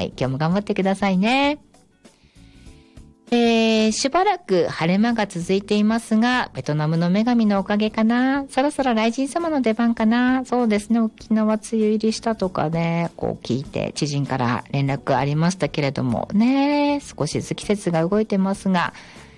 。今日も頑張ってくださいね。しばらく晴れ間が続いていますが、ベトナムの女神のおかげかな。そろそろ雷神様の出番かな。そうですね、沖縄梅雨入りしたとかね、こう聞いて知人から連絡ありましたけれどもね、少しずつ季節が動いてますが、